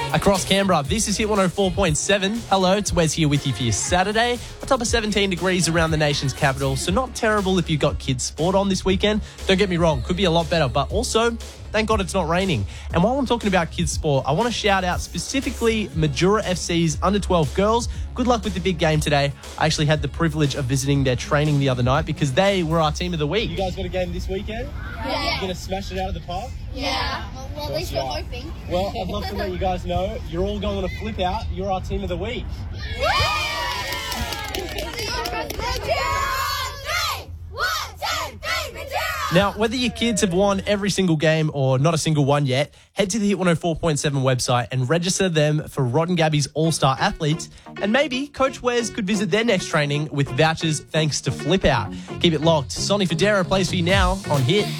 Across Canberra, this is Hit 104.7. Hello, it's Wes here with you for your Saturday. A top of 17 degrees around the nation's capital, so not terrible if you've got kids' sport on this weekend. Don't get me wrong, could be a lot better, but also, thank God it's not raining. And while I'm talking about kids' sport, I want to shout out specifically Majura FC's under-12 girls. Good luck with the big game today. I actually had the privilege of visiting their training the other night because they were our team of the week. You guys got a game this weekend? Yeah. You going to smash it out of the park? Yeah. Well, at least we're hoping. Well, I'd love to let you guys know you're all going on a flip out. You're our team of the week. Now, whether your kids have won every single game or not a single one yet, head to the Hit 104.7 website and register them for Rod and Gabby's All-Star Athletes. And maybe Coach Wes could visit their next training with vouchers thanks to Flip Out. Keep it locked. Sonny Fodera plays for you now on Hit.